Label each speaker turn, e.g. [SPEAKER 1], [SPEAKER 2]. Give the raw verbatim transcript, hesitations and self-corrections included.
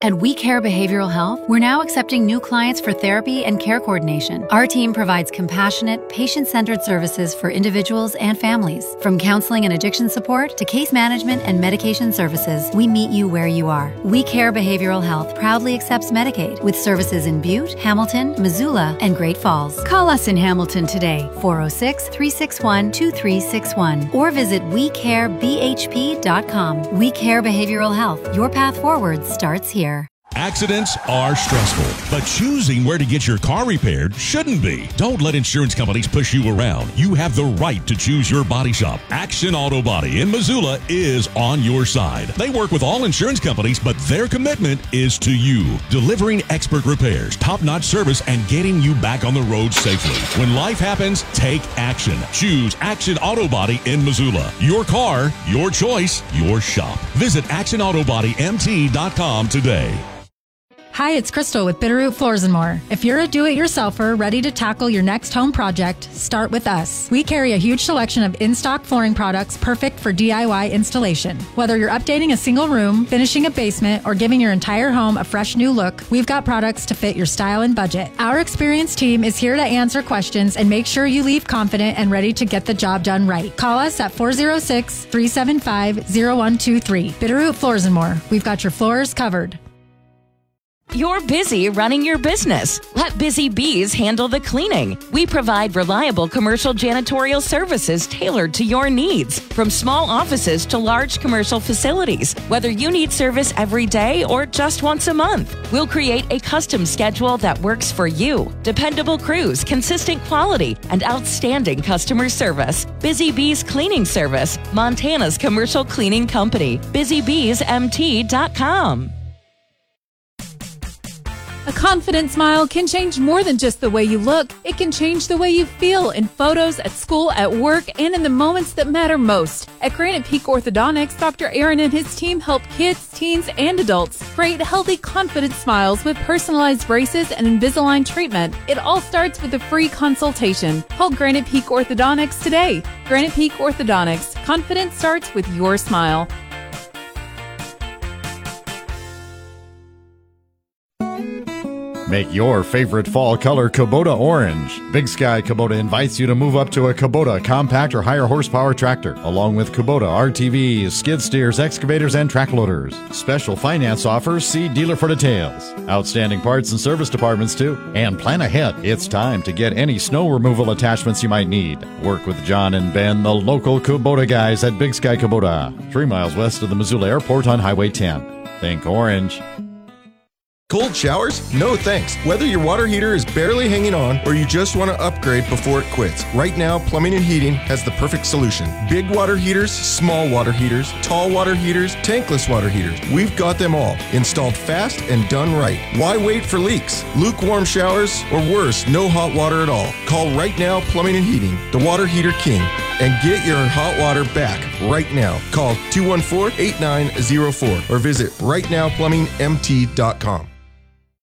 [SPEAKER 1] At We Care Behavioral Health, we're now accepting new clients for therapy and care coordination. Our team provides compassionate, patient-centered services for individuals and families. From counseling and addiction support to case management and medication services, we meet you where you are. We Care Behavioral Health proudly accepts Medicaid with services in Butte, Hamilton, Missoula, and Great Falls. Call us in Hamilton today, four oh six, three six one, two three six one, or visit we care b h p dot com. We Care Behavioral Health. Your path forward starts here.
[SPEAKER 2] Accidents are stressful, but choosing where to get your car repaired shouldn't be. Don't let insurance companies push you around. You have the right to choose your body shop. Action Auto Body in Missoula is on your side. They work with all insurance companies, but their commitment is to you. Delivering expert repairs, top-notch service, and getting you back on the road safely. When life happens, take action. Choose Action Auto Body in Missoula. Your car, your choice, your shop. Visit action auto body m t dot com today.
[SPEAKER 3] Hi, it's Crystal with Bitterroot Floors and More. If you're a do-it-yourselfer ready to tackle your next home project, start with us. We carry a huge selection of in-stock flooring products perfect for D I Y installation. Whether you're updating a single room, finishing a basement, or giving your entire home a fresh new look, we've got products to fit your style and budget. Our experienced team is here to answer questions and make sure you leave confident and ready to get the job done right. Call us at four oh six, three seven five, oh one two three. Bitterroot Floors and More. We've got your floors covered.
[SPEAKER 4] You're busy running your business. Let Busy Bees handle the cleaning. We provide reliable commercial janitorial services tailored to your needs, from small offices to large commercial facilities. Whether you need service every day or just once a month, we'll create a custom schedule that works for you. Dependable crews, consistent quality, and outstanding customer service. Busy Bees Cleaning Service, Montana's commercial cleaning company. busy bees m t dot com.
[SPEAKER 5] A confident smile can change more than just the way you look. It can change the way you feel in photos, at school, at work, and in the moments that matter most. At Granite Peak Orthodontics, Doctor Aaron and his team help kids, teens, and adults create healthy, confident smiles with personalized braces and Invisalign treatment. It all starts with a free consultation. Call Granite Peak Orthodontics today. Granite Peak Orthodontics. Confidence starts with your smile.
[SPEAKER 6] Make your favorite fall color Kubota orange. Big Sky Kubota invites you to move up to a Kubota compact or higher horsepower tractor, along with Kubota R T Vs, skid steers, excavators, and track loaders. Special finance offers, see dealer for details. Outstanding parts and service departments too. And plan ahead. It's time to get any snow removal attachments you might need. Work with John and Ben, the local Kubota guys at Big Sky Kubota, three miles west of the Missoula Airport on Highway ten. Think orange.
[SPEAKER 7] Cold showers? No thanks. Whether your water heater is barely hanging on or you just want to upgrade before it quits, Right Now Plumbing and Heating has the perfect solution. Big water heaters, small water heaters, tall water heaters, tankless water heaters. We've got them all installed fast and done right. Why wait for leaks, lukewarm showers, or worse, no hot water at all? Call Right Now Plumbing and Heating, the water heater king, and get your hot water back right now. Call two one four, eight nine zero four or visit right now plumbing m t dot com.